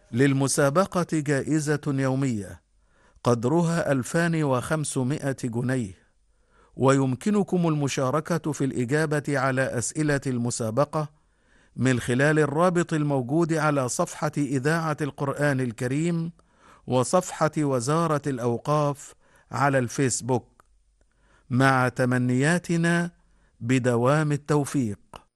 للمسابقة جائزة يومية قدرها 2500 جنيه، ويمكنكم المشاركة في الإجابة على أسئلة المسابقة من خلال الرابط الموجود على صفحة إذاعة القرآن الكريم وصفحة وزارة الأوقاف على الفيسبوك، مع تمنياتنا بدوام التوفيق.